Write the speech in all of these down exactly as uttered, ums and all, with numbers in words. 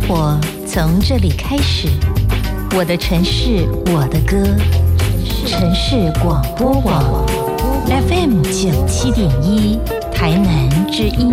活从这里开始，我的城市，我的歌，城市广播网 F M 九七点一，台南之音。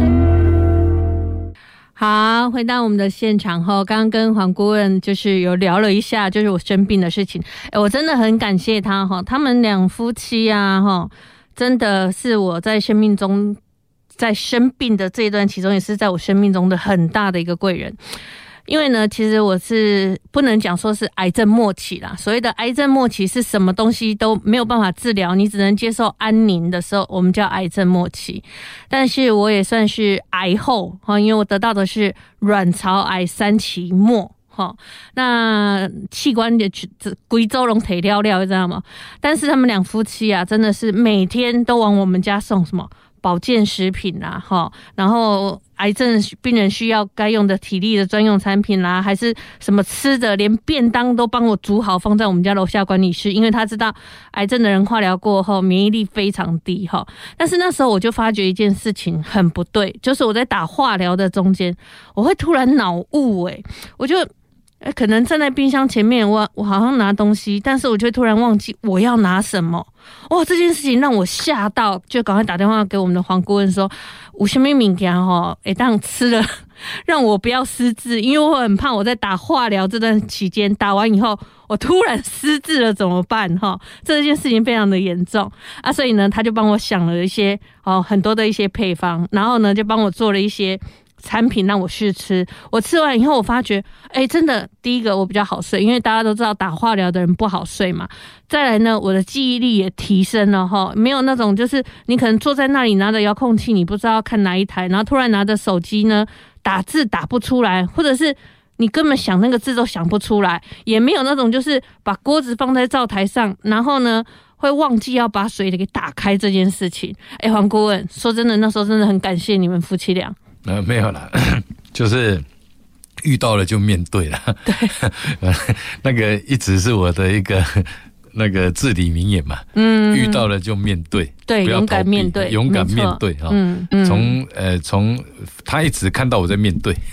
好，回到我们的现场后，刚刚跟黄顾问就是有聊了一下，就是我生病的事情。哎，我真的很感谢他哈，他们两夫妻啊哈，真的是我在生命中，在生病的这一段，其中也是在我生命中的很大的一个贵人。因为呢，其实我是不能讲说是癌症末期啦。所谓的癌症末期是什么东西都没有办法治疗，你只能接受安宁的时候，我们叫癌症末期。但是我也算是癌后，因为我得到的是卵巢癌三期末。那器官的贵州龙腿料料，知道吗？但是他们两夫妻啊，真的是每天都往我们家送什么保健食品啦，然后癌症病人需要该用的体力的专用产品啦，还是什么吃的，连便当都帮我煮好放在我们家楼下管理室，因为他知道癌症的人化疗过后免疫力非常低。但是那时候我就发觉一件事情很不对，就是我在打化疗的中间，我会突然脑雾，欸，我就可能站在冰箱前面，我我好像拿东西，但是我就突然忘记我要拿什么。哇，这件事情让我吓到，就赶快打电话给我们的黄顾问说，有什么物件齁，会当吃了，让我不要失智，因为我很怕我在打化疗这段期间，打完以后我突然失智了怎么办齁？这件事情非常的严重啊，所以呢，他就帮我想了一些哦很多的一些配方，然后呢就帮我做了一些产品让我试吃。我吃完以后我发觉哎，真的第一个我比较好睡，因为大家都知道打化疗的人不好睡嘛。再来呢，我的记忆力也提升了齁，没有那种就是你可能坐在那里拿着遥控器，你不知道要看哪一台，然后突然拿着手机呢打字打不出来，或者是你根本想那个字都想不出来，也没有那种就是把锅子放在灶台上，然后呢会忘记要把水给打开这件事情。哎，黄顾问，说真的，那时候真的很感谢你们夫妻俩。 呃，没有啦，就是遇到了就面对了。 对， 那个一直是我的一个那个至理名言嘛。嗯，遇到了就面对， 对，勇敢面对， 勇敢面对啊。嗯嗯，从呃从他一直看到我在面对。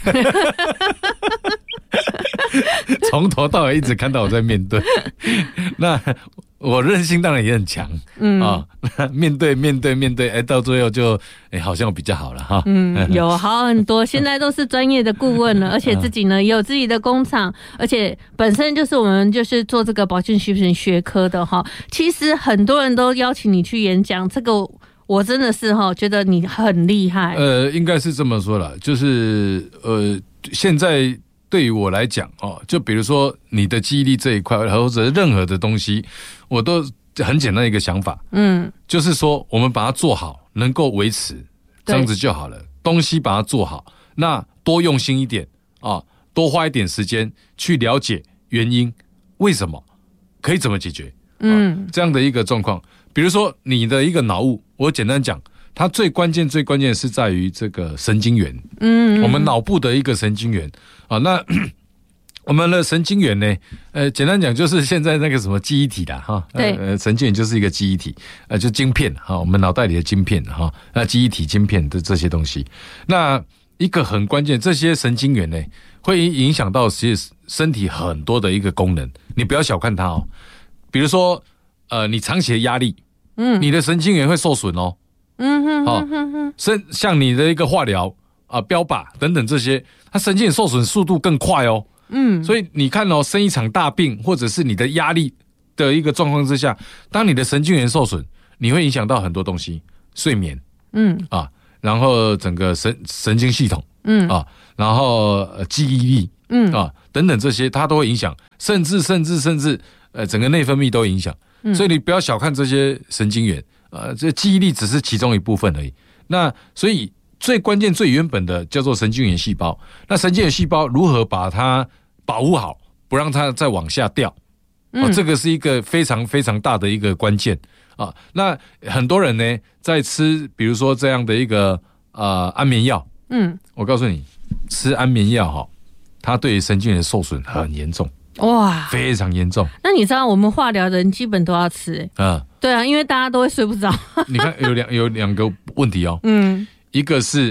从头到尾一直看到我在面对，那我韧性当然也很强，嗯啊、哦，面对面对面对，哎，到最后就哎好像比较好了哈， 嗯，有好很多，现在都是专业的顾问了，而且自己呢也有自己的工厂，而且本身就是我们就是做这个保健食品学科的哈。其实很多人都邀请你去演讲，这个我真的是哈觉得你很厉害。 呃，应该是这么说啦，就是呃现在。对于我来讲哦，就比如说你的记忆力这一块，或者任何的东西，我都很简单一个想法，嗯，就是说我们把它做好，能够维持，这样子就好了。东西把它做好，那多用心一点啊，多花一点时间去了解原因，为什么，可以怎么解决，嗯，这样的一个状况。比如说你的一个脑雾，我简单讲。它最关键、最关键是在于这个神经元，嗯，我们脑部的一个神经元啊。那我们的神经元呢，呃，简单讲就是现在那个什么记忆体啦，哈， 对， 呃，神经元就是一个记忆体，呃，就晶片哈，我们脑袋里的晶片哈，那记忆体、晶片的这些东西，那一个很关键，这些神经元呢，会影响到其实身体很多的一个功能，你不要小看它哦。比如说，呃，你长期的压力，嗯，你的神经元会受损哦。嗯哼哼哼哼，像像你的一个化疗啊、标靶等等这些，它神经元受损速度更快哦。嗯，所以你看哦，生一场大病，或者是你的压力的一个状况之下，当你的神经元受损，你会影响到很多东西，睡眠，嗯啊，然后整个神神经系统，嗯啊，然后、呃、记忆力，嗯啊等等这些，它都会影响，甚至甚至甚至呃整个内分泌都影响。嗯，所以你不要小看这些神经元。呃，这记忆力只是其中一部分而已。那所以最关键、最原本的叫做神经元细胞。那神经元细胞如何把它保护好，不让它再往下掉？嗯、哦，这个是一个非常非常大的一个关键啊。那很多人呢，在吃，比如说这样的一个呃安眠药，嗯，我告诉你，吃安眠药哈，它对神经元受损很严重。哇，非常严重。 那你知道我们化疗的人基本都要吃、欸，嗯，对啊，因为大家都会睡不着。 你看有两有两个问题哦，嗯，一个是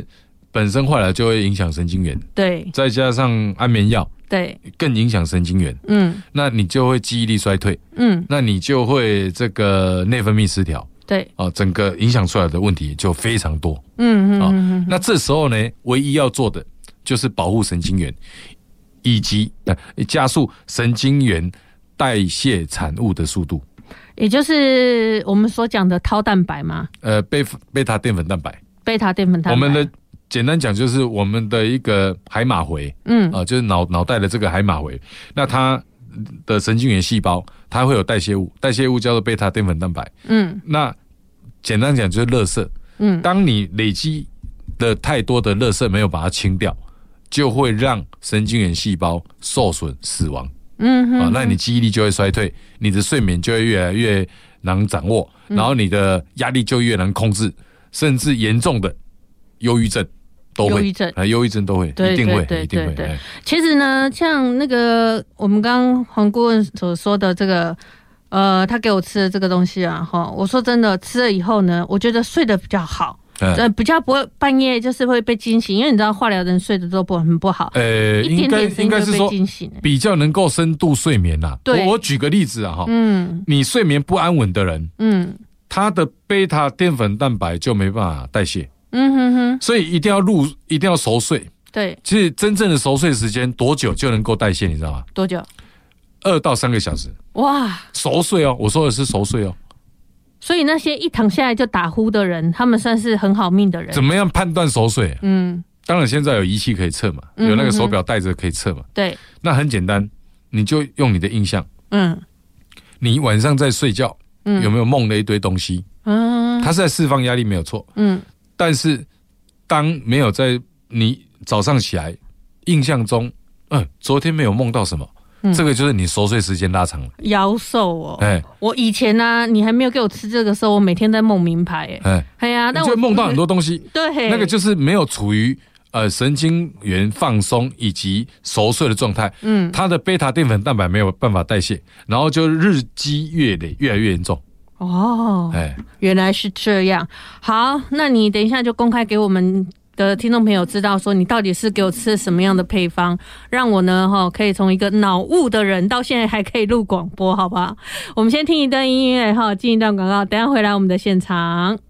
本身坏了就会影响神经元， 对， 再加上安眠药， 对， 更影响神经元。嗯，那你就会记忆力衰退。嗯，那你就会这个内分泌失调。对，哦，整个影响出来的问题就非常多。嗯嗯嗯。那这时候呢，唯一要做的就是保护神经元，以及呃加速神经元代谢产物的速度。 也就是我们所讲的tau蛋白嘛？ 呃，贝贝塔淀粉蛋白。 贝塔淀粉蛋白。 我们的简单讲就是我们的一个海马回，嗯，啊、呃，就是脑脑袋的这个海马回，那它的神经元细胞，它会有代谢物，代谢物叫做贝塔淀粉蛋白，嗯，那简单讲就是垃圾，嗯，当你累积的太多的垃圾没有把它清掉，就会让神经元细胞受损死亡，嗯哼，啊，那你记忆力就会衰退，你的睡眠就会越来越难掌握，然后你的压力就越难控制，甚至严重的忧郁症。都会，忧郁症，忧郁症都会，一定会，一定会。对， 其实呢，像那个我们刚刚黄顾问所说的这个，呃，他给我吃的这个东西啊，哈，我说真的，吃了以后呢，我觉得睡得比较好，呃，比较不会半夜就是会被惊醒，因为你知道化疗人睡得都不很不好，呃，一点点声音就被惊醒， 比较能够深度睡眠呐。对，我我举个例子啊，哈，嗯，你睡眠不安稳的人，嗯，他的贝塔淀粉蛋白就没办法代谢。嗯哼哼，所以一定要入，一定要熟睡。 对， 其实真正的熟睡时间多久就能够代谢，你知道吗？ 多久？ 二到三个小时。 哇， 熟睡哦，我说的是熟睡哦。 所以那些一躺下来就打呼的人，他们算是很好命的人。 怎么样判断熟睡？嗯，当然现在有仪器可以测嘛，有那个手表带着可以测嘛。 对， 那很简单，你就用你的印象。嗯，你晚上在睡觉，嗯，有没有梦了一堆东西？嗯，它是在释放压力，没有错。嗯。但是，当没有在你早上起来印象中，嗯，昨天没有梦到什么，嗯、这个就是你熟睡时间拉长了。 夭寿哦，哎，我以前呢、啊，你还没有给我吃这个时候，我每天在梦名牌，哎，哎呀， 但我就梦到很多东西， 对， 那个就是没有处于呃神经元放松以及熟睡的状态，嗯，它的贝塔淀粉蛋白没有办法代谢，然后就日积月累，越来越严重。 哦，哎，原来是这样。好，那你等一下就公开给我们的听众朋友知道，说你到底是给我吃什么样的配方，让我呢哈可以从一个脑雾的人到现在还可以录广播，好不好？我们先听一段音乐哈，进一段广告，等一下回来我们的现场。